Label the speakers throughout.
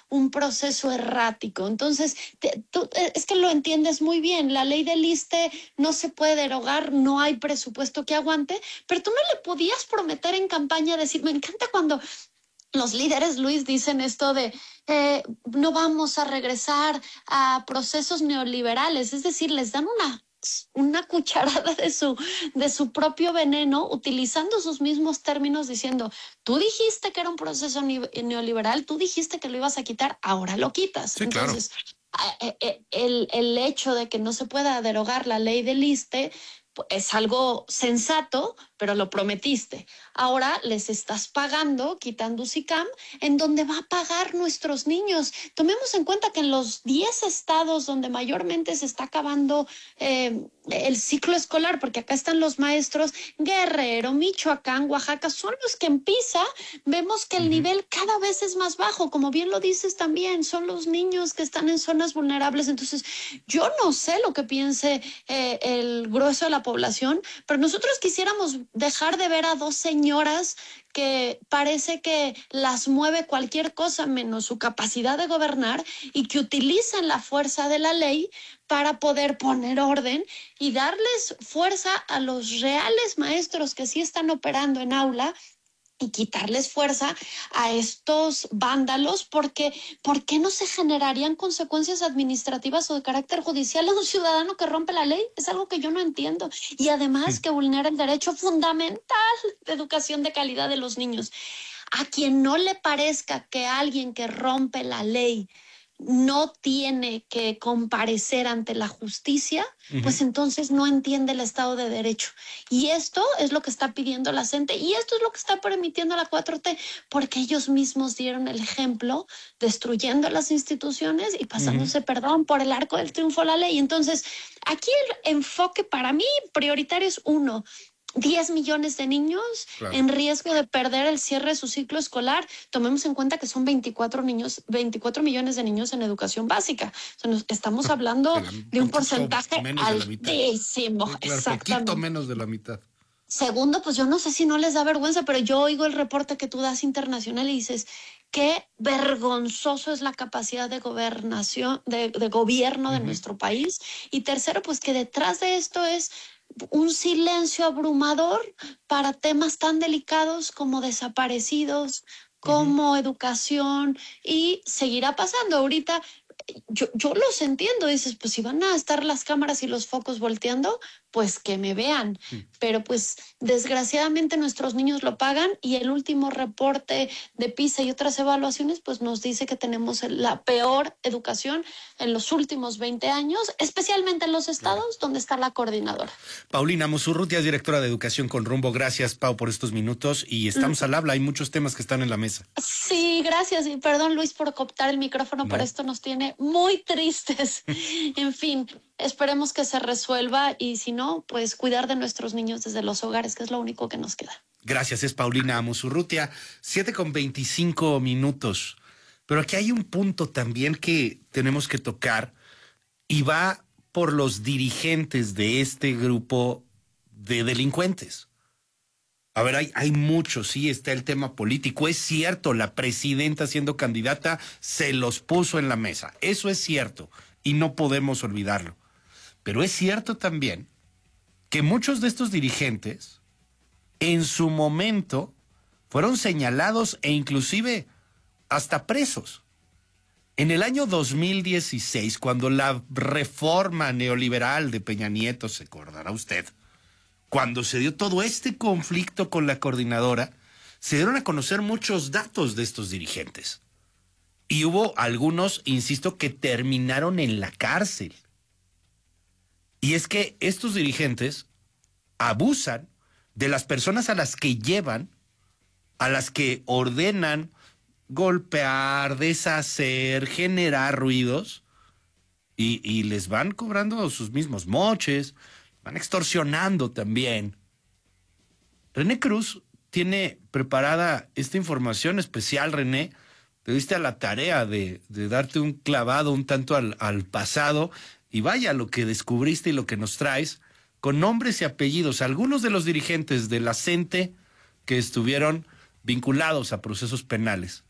Speaker 1: un proceso errático. Entonces, es que lo entiendes muy bien. La ley del ISSSTE no se puede derogar, no hay presupuesto que aguante, pero tú no le podías prometer en campaña, decir, me encanta cuando los líderes, Luis, dicen esto de no vamos a regresar a procesos neoliberales, es decir, les dan una cucharada de su propio veneno, utilizando sus mismos términos, diciendo, tú dijiste que era un proceso neoliberal, tú dijiste que lo ibas a quitar, ahora lo quitas.
Speaker 2: Sí,
Speaker 1: Entonces,
Speaker 2: claro.
Speaker 1: el hecho de que no se pueda derogar la ley del ISSSTE es algo sensato, pero lo prometiste. Ahora les estás pagando, quitando SICAM, en donde va a pagar nuestros niños. Tomemos en cuenta que en los 10 estados donde mayormente se está acabando el ciclo escolar, porque acá están los maestros, Guerrero, Michoacán, Oaxaca, son los que en PISA vemos que el nivel cada vez es más bajo. Como bien lo dices también, son los niños que están en zonas vulnerables. Entonces, yo no sé lo que piense el grueso de la población, pero nosotros quisiéramos dejar de ver a dos señoras que parece que las mueve cualquier cosa menos su capacidad de gobernar y que utilizan la fuerza de la ley para poder poner orden y darles fuerza a los reales maestros que sí están operando en aula y quitarles fuerza a estos vándalos, porque ¿por qué no se generarían consecuencias administrativas o de carácter judicial a un ciudadano que rompe la ley? Es algo que yo no entiendo. Y además que vulnera el derecho fundamental de educación de calidad de los niños. A quien no le parezca que alguien que rompe la ley no tiene que comparecer ante la justicia, pues entonces no entiende el Estado de Derecho. Y esto es lo que está pidiendo la CENTE y esto es lo que está permitiendo la 4T, porque ellos mismos dieron el ejemplo destruyendo las instituciones y pasándose, perdón, por el arco del triunfo la ley. Entonces, aquí el enfoque para mí prioritario es 10 millones de niños en riesgo de perder el cierre de su ciclo escolar. Tomemos en cuenta que son 24 millones de niños en educación básica. O sea, estamos hablando de un porcentaje altísimo.
Speaker 2: Sí, claro, poquito menos de la mitad.
Speaker 1: Segundo, pues yo no sé si no les da vergüenza, pero yo oigo el reporte que tú das internacional y dices, qué vergonzoso es la capacidad de gobernación, de gobierno de nuestro país. Y tercero, pues que detrás de esto es un silencio abrumador para temas tan delicados como desaparecidos, como educación, y seguirá pasando. Ahorita yo los entiendo, dices, pues si van a estar las cámaras y los focos volteando, pues que me vean. Pero pues desgraciadamente nuestros niños lo pagan y el último reporte de PISA y otras evaluaciones pues nos dice que tenemos la peor educación en los últimos 20 años, especialmente en los estados donde está la coordinadora.
Speaker 2: Paulina Musurrutia es directora de Educación con Rumbo. Gracias, Pau, por estos minutos y estamos al habla. Hay muchos temas que están en la mesa.
Speaker 1: Sí, gracias. Y perdón, Luis, por cooptar el micrófono, pero esto nos tiene muy tristes. En fin, esperemos que se resuelva y si no, pues cuidar de nuestros niños desde los hogares, que es lo único que nos queda.
Speaker 2: Gracias, es Paulina Musurrutia. 7:25. Pero aquí hay un punto también que tenemos que tocar y va por los dirigentes de este grupo de delincuentes. A ver, hay muchos, sí, está el tema político. Es cierto, la presidenta siendo candidata se los puso en la mesa. Eso es cierto y no podemos olvidarlo. Pero es cierto también que muchos de estos dirigentes en su momento fueron señalados e inclusive hasta presos. En el año 2016, cuando la reforma neoliberal de Peña Nieto, se acordará usted, cuando se dio todo este conflicto con la coordinadora, se dieron a conocer muchos datos de estos dirigentes. Y hubo algunos, insisto, que terminaron en la cárcel. Y es que estos dirigentes abusan de las personas a las que llevan, a las que ordenan golpear, deshacer, generar ruidos, y les van cobrando sus mismos moches, van extorsionando también. René Cruz tiene preparada esta información especial, René. Te diste a la tarea de darte un clavado un tanto al pasado, y vaya lo que descubriste y lo que nos traes, con nombres y apellidos, algunos de los dirigentes de la CENTE que estuvieron vinculados a procesos penales.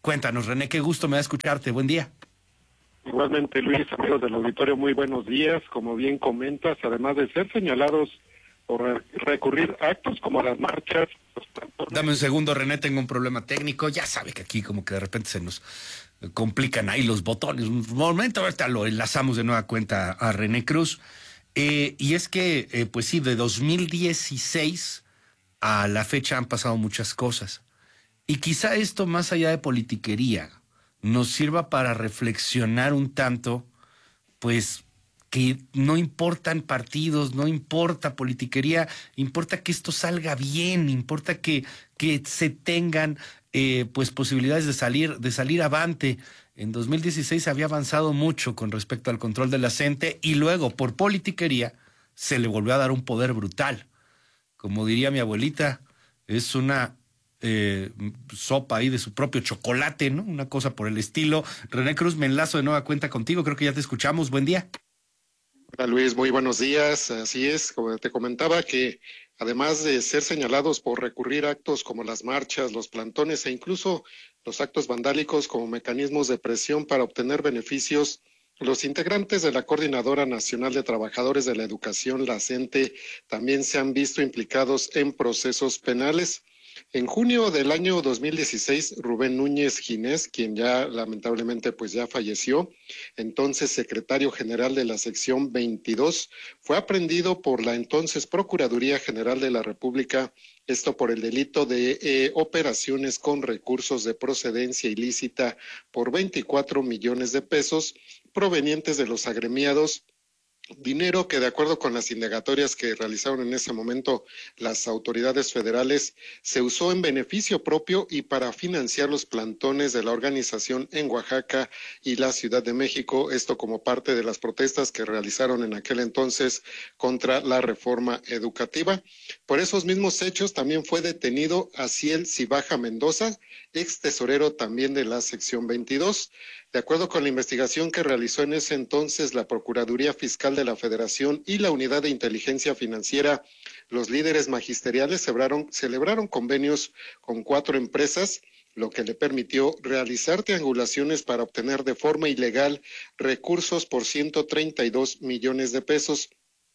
Speaker 2: Cuéntanos, René, qué gusto me da escucharte. Buen día.
Speaker 3: Igualmente, Luis, amigos del auditorio, muy buenos días. Como bien comentas, además de ser señalados por recurrir a actos como las marchas...
Speaker 2: Dame un segundo, René, tengo un problema técnico. Ya sabe que aquí como que de repente se nos complican ahí los botones. Un momento, ahorita lo enlazamos de nueva cuenta a René Cruz. Y es que, pues sí, de 2016 a la fecha han pasado muchas cosas. Y quizá esto, más allá de politiquería, nos sirva para reflexionar un tanto, pues, que no importan partidos, no importa politiquería, importa que esto salga bien, importa que se tengan pues posibilidades de salir avante. En 2016 se había avanzado mucho con respecto al control de la gente y luego, por politiquería, se le volvió a dar un poder brutal. Como diría mi abuelita, es una sopa ahí de su propio chocolate, ¿no? Una cosa por el estilo. René Cruz, me enlazo de nueva cuenta contigo, creo que ya te escuchamos. Buen día.
Speaker 4: Hola Luis, muy buenos días. Así es, como te comentaba, que además de ser señalados por recurrir a actos como las marchas, los plantones e incluso los actos vandálicos como mecanismos de presión para obtener beneficios, los integrantes de la Coordinadora Nacional de Trabajadores de la Educación, la CENTE, también se han visto implicados en procesos penales. En junio del año 2016, Rubén Núñez Ginés, quien ya lamentablemente pues ya falleció, entonces secretario general de la sección 22, fue aprehendido por la entonces Procuraduría General de la República, esto por el delito de operaciones con recursos de procedencia ilícita por 24 millones de pesos provenientes de los agremiados. Dinero que, de acuerdo con las indagatorias que realizaron en ese momento las autoridades federales, se usó en beneficio propio y para financiar los plantones de la organización en Oaxaca y la Ciudad de México, esto como parte de las protestas que realizaron en aquel entonces contra la reforma educativa. Por esos mismos hechos también fue detenido Aciel Cibaja Mendoza, ex tesorero también de la sección 22. De acuerdo con la investigación que realizó en ese entonces la Procuraduría Fiscal de la Federación y la Unidad de Inteligencia Financiera, los líderes magisteriales celebraron convenios con 4 empresas, lo que le permitió realizar triangulaciones para obtener de forma ilegal recursos por 132 millones de pesos.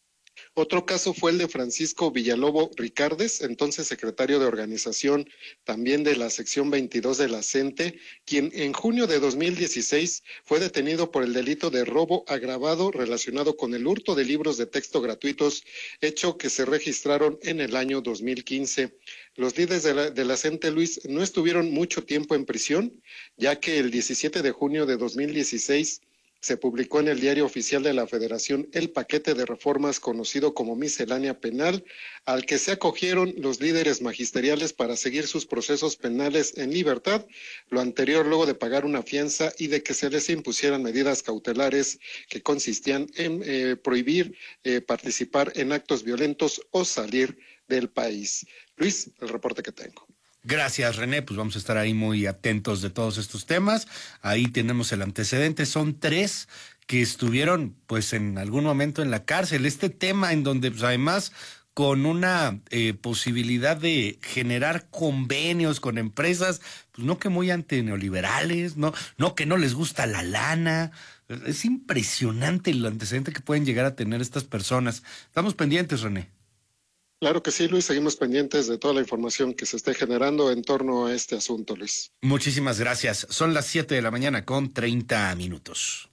Speaker 4: Otro caso fue el de Francisco Villalobo Ricardes, entonces secretario de organización también de la sección 22 de la CENTE, quien en junio de 2016 fue detenido por el delito de robo agravado relacionado con el hurto de libros de texto gratuitos, hecho que se registraron en el año 2015. Los líderes de la CENTE, Luis, no estuvieron mucho tiempo en prisión, ya que el 17 de junio de 2016 se publicó en el Diario Oficial de la Federación el paquete de reformas conocido como miscelánea penal, al que se acogieron los líderes magisteriales para seguir sus procesos penales en libertad, lo anterior luego de pagar una fianza y de que se les impusieran medidas cautelares que consistían en prohibir participar en actos violentos o salir del país. Luis, el reporte que tengo.
Speaker 2: Gracias, René. Pues vamos a estar ahí muy atentos de todos estos temas. Ahí tenemos el antecedente. Son 3 que estuvieron, pues, en algún momento en la cárcel. Este tema en donde, pues, además, con una posibilidad de generar convenios con empresas, pues, no que muy antineoliberales, no que no les gusta la lana. Es impresionante el antecedente que pueden llegar a tener estas personas. Estamos pendientes, René.
Speaker 4: Claro que sí, Luis, seguimos pendientes de toda la información que se esté generando en torno a este asunto, Luis.
Speaker 2: Muchísimas gracias. Son las 7 de la mañana con 30 minutos.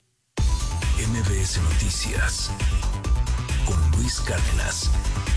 Speaker 5: MBS Noticias con Luis Cárdenas.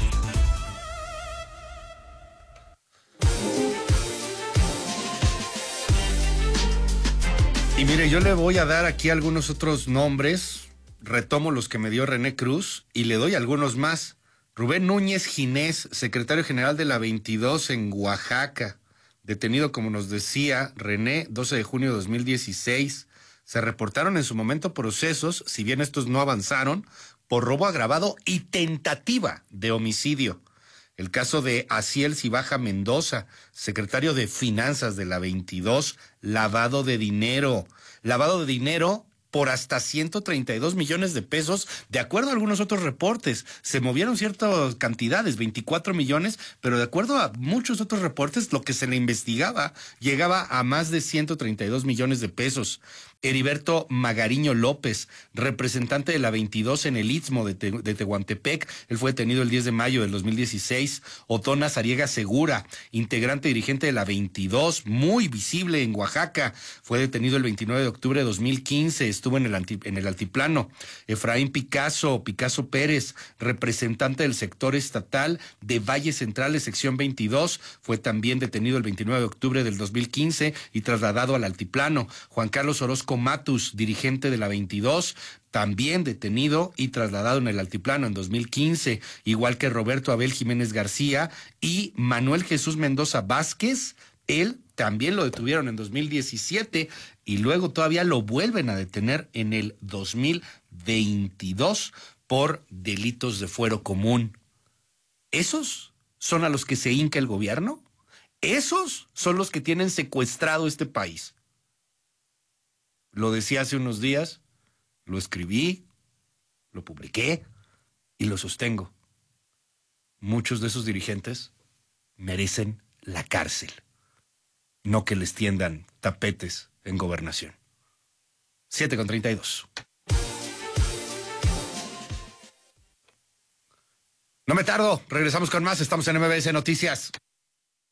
Speaker 2: Y mire, yo le voy a dar aquí algunos otros nombres. Retomo los que me dio René Cruz y le doy algunos más. Rubén Núñez Ginés, secretario general de la 22 en Oaxaca, detenido, como nos decía René, 12 de junio de 2016. Se reportaron en su momento procesos, si bien estos no avanzaron, por robo agravado y tentativa de homicidio. El caso de Aciel Cibaja Mendoza, secretario de Finanzas de la 22, lavado de dinero por hasta 132 millones de pesos, de acuerdo a algunos otros reportes. Se movieron ciertas cantidades, 24 millones, pero de acuerdo a muchos otros reportes, lo que se le investigaba llegaba a más de 132 millones de pesos. Heriberto Magariño López, representante de la 22 en el Istmo de Tehuantepec, él fue detenido el 10 de mayo del 2016. Otona Sariega Segura, integrante dirigente de la 22, muy visible en Oaxaca, fue detenido el 29 de octubre de 2015, estuvo en el altiplano. Efraín Picasso Pérez, representante del sector estatal de Valles Centrales, sección 22, fue también detenido el 29 de octubre del 2015 y trasladado al altiplano. Juan Carlos Orozco Matus, dirigente de la 22, también detenido y trasladado en el altiplano en 2015, igual que Roberto Abel Jiménez García y Manuel Jesús Mendoza Vázquez. Él también lo detuvieron en 2017 y luego todavía lo vuelven a detener en el 2022 por delitos de fuero común. ¿Esos son a los que se hinca el gobierno? ¿Esos son los que tienen secuestrado este país? Lo decía hace unos días, lo escribí, lo publiqué y lo sostengo. Muchos de esos dirigentes merecen la cárcel, no que les tiendan tapetes en gobernación. 7:32. No me tardo, regresamos con más, estamos en MBS Noticias.